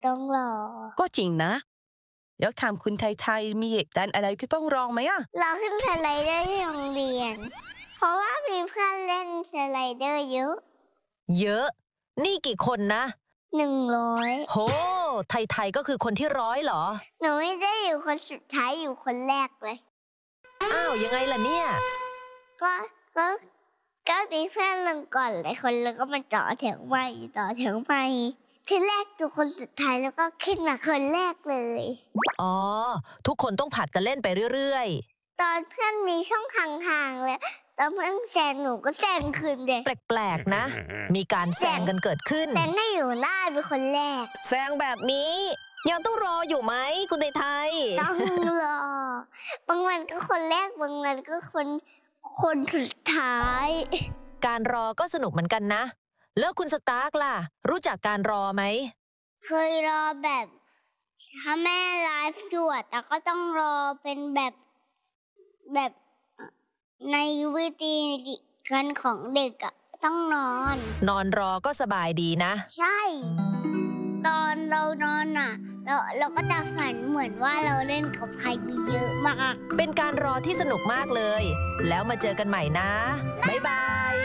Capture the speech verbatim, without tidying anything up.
ต้องรอก็จริงนะแล้วถามคุณไทยๆมีเหตุการณ์อะไรก็ต้องรองไหมอะเราขึ้นสไลเดอร์ที่โรงเรียนเพราะว่ามีเพื่อนเล่นสไลเดอร์เยอะเยอะนี่กี่คนนะหนึ่งร้อยโหไทยๆก็คือคนที่ร้อยเหรอหนูไม่ได้อยู่คนสุดท้ายอยู่คนแรกเลยอ้าวยังไงล่ะเนี่ยก็ก็ก็มีเพื่อนลงก่อนหลายคนแล้วก็มาต่อแถวใหม่ต่อแถวใหม่ที่แรกอยู่คนสุดท้ายแล้วก็ขึ้นมาคนแรกเลยอ๋อทุกคนต้องผัดกันเล่นไปเรื่อยๆตอนเพื่อนมีช่องทางทางเลยตอนเพื่อนแซงหนูก็แซงคืนเด็กแปลกๆนะมีการแซงกันเกิดขึ้นแซงให้อยู่หน้าเป็นคนแรกแซงแบบนี้ยังต้องรออยู่ไหมคุณไทยต้องรอบางวันก็คนแรกบางวันก็คนคนสุดท้ายการรอก็สนุกเหมือนกันนะแล้วคุณสตาร์กล่ะรู้จักการรอไหมเคยรอแบบถ้าแม่ไลฟ์อยู่แต่ก็ต้องรอเป็นแบบแบบในวิธีการของเด็กอะต้องนอนนอนรอก็สบายดีนะใช่ตอนเรานอนอะเราเราก็จะฝันเหมือนว่าเราเล่นกับใครมีเยอะมากเป็นการรอที่สนุกมากเลยแล้วมาเจอกันใหม่นะบ๊ายบาย